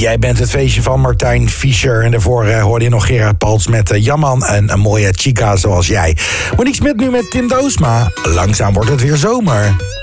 Jij bent het feestje van Martijn Fischer. En daarvoor hoorde je nog Gerard Paltz met Jamman en een mooie chica zoals jij. Monique Smit nu met Tim Doosma. Langzaam wordt het weer zomer.